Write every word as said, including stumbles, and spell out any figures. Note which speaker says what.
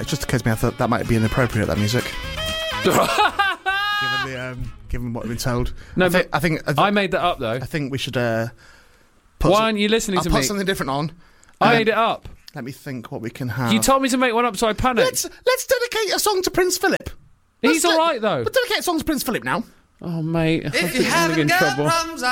Speaker 1: it just occurred to me, I thought that might be inappropriate, that music. given the um, given what we've been told.
Speaker 2: No,
Speaker 1: I
Speaker 2: but
Speaker 1: think, I think I, th-
Speaker 2: I made that up though.
Speaker 1: I think we should. Uh, put
Speaker 2: Why
Speaker 1: some,
Speaker 2: aren't you listening
Speaker 1: I'll
Speaker 2: to
Speaker 1: put
Speaker 2: me?
Speaker 1: something different on.
Speaker 2: I
Speaker 1: Um,
Speaker 2: made it up.
Speaker 1: Let me think what we can have.
Speaker 2: You told me to make one up, so I panicked.
Speaker 1: Let's let's dedicate a song to Prince Philip.
Speaker 2: He's
Speaker 1: Let's
Speaker 2: all
Speaker 1: de-
Speaker 2: right though.
Speaker 1: We'll dedicate a song to Prince Philip now.
Speaker 2: Oh mate,
Speaker 3: If
Speaker 2: I'm
Speaker 3: you
Speaker 2: gonna get
Speaker 3: haven't
Speaker 2: in
Speaker 3: got
Speaker 2: trouble.
Speaker 3: problems,